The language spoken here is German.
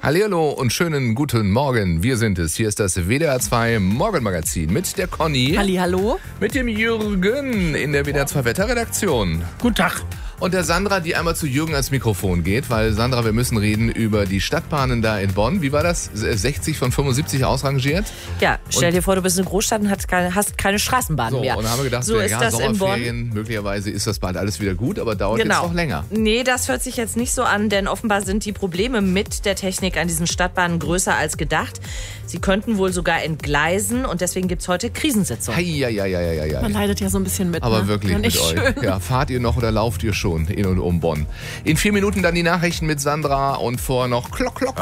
Hallihallo und schönen guten Morgen. Wir sind es. Hier ist das WDR 2 Morgenmagazin mit der Conny. Hallihallo. Mit dem Jürgen in der WDR 2 Wetterredaktion. Guten Tag. Und der Sandra, die einmal zu Jürgen ans Mikrofon geht, weil Sandra, wir müssen reden über die Stadtbahnen da in Bonn. Wie war das? 60 von 75 ausrangiert? Ja, stell dir vor, du bist in Großstadt und hast keine Straßenbahn mehr. Und dann haben wir gedacht, so ist das in Bonn. Sommerferien, möglicherweise ist das bald alles wieder gut, aber dauert jetzt noch länger. Nee, das hört sich jetzt nicht so an, denn offenbar sind die Probleme mit der Technik an diesen Stadtbahnen größer als gedacht. Sie könnten wohl sogar entgleisen und deswegen gibt es heute Krisensitzungen. Man leidet ja so ein bisschen mit. Aber ne? wirklich mit euch. Schön. Ja, fahrt ihr noch oder lauft ihr schon in und um Bonn? In 4 Minuten dann die Nachrichten mit Sandra und vor noch Klock.